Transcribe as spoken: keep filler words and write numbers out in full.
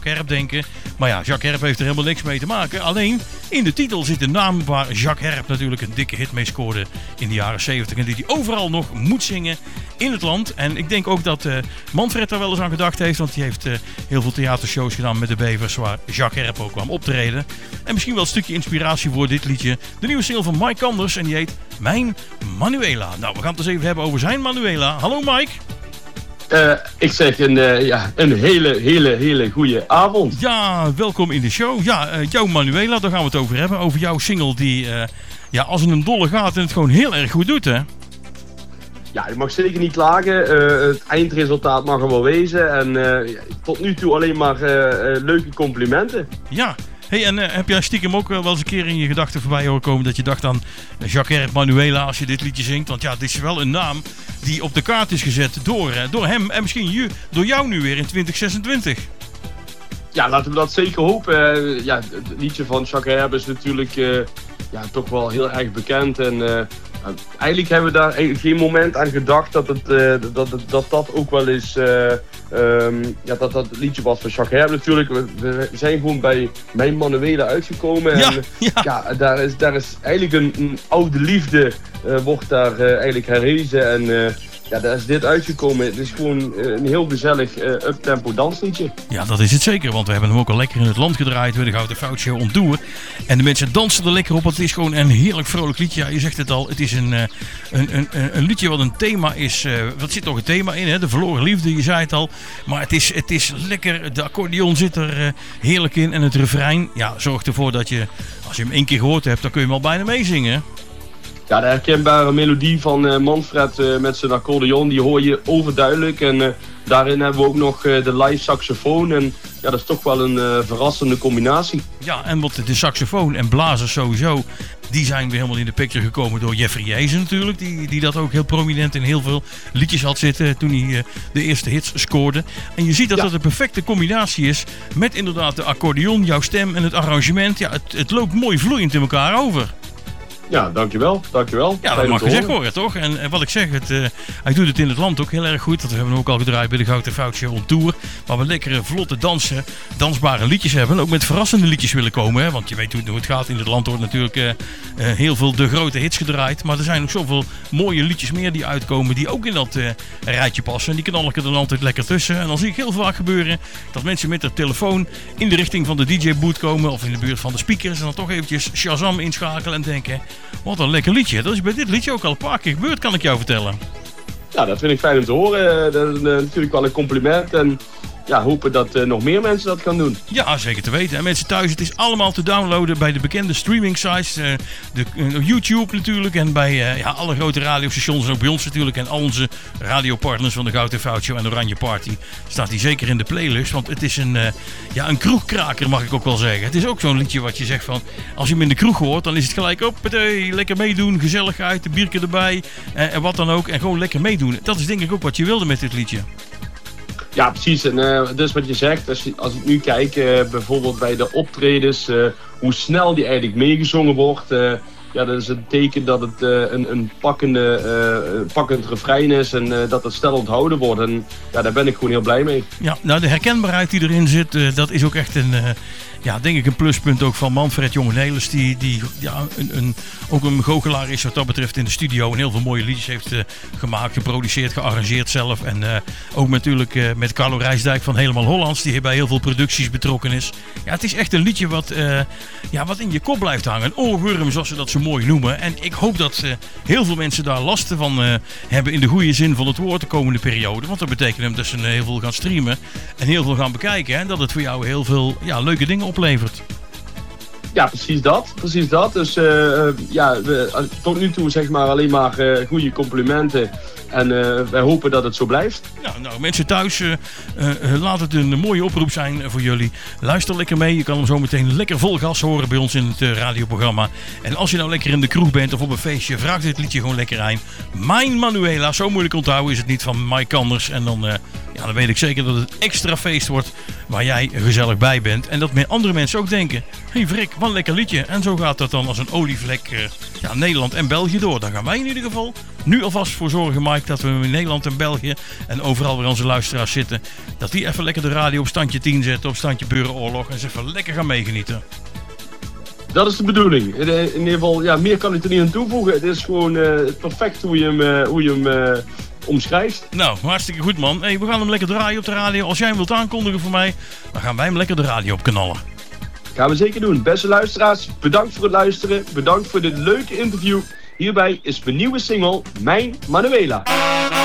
Jacques Herp denken. Maar ja, Jacques Herp heeft er helemaal niks mee te maken. Alleen in de titel zit een naam waar Jacques Herp natuurlijk een dikke hit mee scoorde in de jaren zeventig. En die hij overal nog moet zingen in het land. En ik denk ook dat uh, Manfred daar wel eens aan gedacht heeft. Want die heeft uh, heel veel theatershows gedaan met de Bevers waar Jacques Herp ook kwam optreden. En misschien wel een stukje inspiratie voor dit liedje. De nieuwe single van Mike Anders en die heet Mijn Manuela. Nou, we gaan het eens even hebben over zijn Manuela. Hallo Mike. Uh, ik zeg een, uh, ja, een hele, hele, hele goede avond. Ja, welkom in de show. Ja, uh, jouw Manuela, daar gaan we het over hebben. Over jouw single die uh, ja, als een dolle gaat en het gewoon heel erg goed doet, hè? Ja, je mag zeker niet klagen. Uh, het eindresultaat mag er wel wezen. En uh, tot nu toe alleen maar uh, uh, leuke complimenten. Ja. Hey, en uh, heb jij stiekem ook wel eens een keer in je gedachten voorbij horen komen dat je dacht aan Jacques Herp Manuela als je dit liedje zingt? Want ja, dit is wel een naam die op de kaart is gezet door, uh, door hem en misschien je, door jou nu weer in twintig zesentwintig. Ja, laten we dat zeker hopen. Uh, ja, het liedje van Jacques Herp is natuurlijk uh, ja, toch wel heel erg bekend. En uh, eigenlijk hebben we daar eigenlijk geen moment aan gedacht dat het, uh, dat, dat, dat dat ook wel eens... Uh, Um, ja, dat dat liedje was van Jacques Herp natuurlijk. We, we zijn gewoon bij Mijn Manuela uitgekomen. En ja, ja. ja, daar, is, daar is eigenlijk een, een oude liefde uh, wordt daar uh, eigenlijk herrezen. En uh, ja, daar is dit uitgekomen. Het is gewoon uh, een heel gezellig uh, uptempo dansliedje. Ja, dat is het zeker. Want we hebben hem ook al lekker in het land gedraaid. Bij de Gouden Fout Show on Tour. En de mensen dansen er lekker op. Het is gewoon een heerlijk vrolijk liedje. Ja, je zegt het al. Het is een, uh, een, een, een liedje wat een thema is. Uh, wat zit toch een thema in, hè? De verloren liefde, je zei het al. Maar het is, het is lekker. De accordeon zit er uh, heerlijk in. En het refrein, ja, zorgt ervoor dat je, als je hem één keer gehoord hebt, dan kun je hem al bijna meezingen. Ja, de herkenbare melodie van uh, Manfred uh, met zijn accordeon, die hoor je overduidelijk. En uh, daarin hebben we ook nog uh, de live saxofoon. En ja, dat is toch wel een uh, verrassende combinatie. Ja, en wat de saxofoon en blazers sowieso, die zijn weer helemaal in de picture gekomen door Jeffrey Jezen natuurlijk. Die, die dat ook heel prominent in heel veel liedjes had zitten toen hij uh, de eerste hits scoorde. En je ziet dat ja. dat een perfecte combinatie is met inderdaad de accordeon, jouw stem en het arrangement. Ja, het, het loopt mooi vloeiend in elkaar over. Ja, dankjewel. dankjewel. Ja, dat mag gezegd worden, toch? En, en wat ik zeg, het, uh, hij doet het in het land ook heel erg goed. Dat hebben we ook al gedraaid bij de Gouden Fout Show on Tour. Waar we lekkere, vlotte dansen, dansbare liedjes hebben. En ook met verrassende liedjes willen komen. Hè? Want je weet hoe, hoe het gaat. In het land wordt natuurlijk uh, uh, heel veel de grote hits gedraaid. Maar er zijn ook zoveel mooie liedjes meer die uitkomen. Die ook in dat uh, rijtje passen. En die knallen er dan altijd lekker tussen. En dan zie ik heel vaak gebeuren dat mensen met hun telefoon in de richting van de D J-boot komen. Of in de buurt van de speakers. En dan toch eventjes Shazam inschakelen en denken... Wat een lekker liedje. Dat is bij dit liedje ook al een paar keer gebeurd, kan ik jou vertellen. Ja, dat vind ik fijn om te horen. Dat is uh, natuurlijk wel een compliment. En ja, hopen dat uh, nog meer mensen dat gaan doen. Ja, zeker te weten. En mensen thuis, het is allemaal te downloaden bij de bekende streaming sites. Uh, de, uh, YouTube natuurlijk. En bij uh, ja, alle grote radiostations. En ook bij ons natuurlijk. En al onze radiopartners van de Gouden Fout Show en Oranje Party. Staat die zeker in de playlist. Want het is een, uh, ja, een kroegkraker, mag ik ook wel zeggen. Het is ook zo'n liedje wat je zegt van... Als je hem in de kroeg hoort, dan is het gelijk op. Hey, lekker meedoen, gezelligheid, de biertje erbij. Uh, en wat dan ook. En gewoon lekker meedoen. Dat is denk ik ook wat je wilde met dit liedje. Ja, precies. En uh, dus wat je zegt, als, je, als ik nu kijk, uh, bijvoorbeeld bij de optredens, uh, hoe snel die eigenlijk meegezongen wordt. Uh, ja, dat is een teken dat het uh, een, een pakkende, uh, pakkend refrein is en uh, dat het snel onthouden wordt. En ja, daar ben ik gewoon heel blij mee. Ja, nou de herkenbaarheid die erin zit, uh, dat is ook echt een... Uh... Ja, denk ik een pluspunt ook van Manfred Jongenelis, die, die ja, een, een, ook een goochelaar is wat dat betreft in de studio. En heel veel mooie liedjes heeft uh, gemaakt, geproduceerd, gearrangeerd zelf. En uh, ook natuurlijk uh, met Carlo Rijsdijk van Helemaal Hollands, die bij heel veel producties betrokken is. Ja, het is echt een liedje wat, uh, ja, wat in je kop blijft hangen. Een oorworm, zoals ze dat zo mooi noemen. En ik hoop dat uh, heel veel mensen daar last van uh, hebben in de goede zin van het woord de komende periode. Want dat betekent dat ze uh, heel veel gaan streamen en heel veel gaan bekijken. En dat het voor jou heel veel ja, leuke dingen oplevert. Ja, precies dat. Precies dat. Dus uh, ja, we, tot nu toe zeg maar alleen maar uh, goede complimenten. En uh, wij hopen dat het zo blijft. Nou, nou mensen thuis, uh, uh, laat het een mooie oproep zijn voor jullie. Luister lekker mee. Je kan hem zo meteen lekker vol gas horen bij ons in het uh, radioprogramma. En als je nou lekker in de kroeg bent of op een feestje, vraag dit liedje gewoon lekker aan. Mijn Manuela, zo moeilijk onthouden is het niet, van Mike Anders. En dan uh, Ja, dan weet ik zeker dat het extra feest wordt waar jij gezellig bij bent. En dat meer andere mensen ook denken, hé hey Frik, wat een lekker liedje. En zo gaat dat dan als een olievlek uh, ja, Nederland en België door. Daar gaan wij in ieder geval nu alvast voor zorgen, Mike, dat we in Nederland en België en overal waar onze luisteraars zitten, dat die even lekker de radio op standje tien zetten, op standje Burenoorlog en ze even lekker gaan meegenieten. Dat is de bedoeling. In ieder geval, ja, meer kan ik er niet aan toevoegen. Het is gewoon uh, perfect hoe je hem, uh, hoe je hem uh, omschrijft. Nou, hartstikke goed man. Hey, we gaan hem lekker draaien op de radio. Als jij hem wilt aankondigen voor mij, dan gaan wij hem lekker de radio op knallen. Gaan we zeker doen. Beste luisteraars, bedankt voor het luisteren. Bedankt voor dit leuke interview. Hierbij is mijn nieuwe single, Mijn Manuela.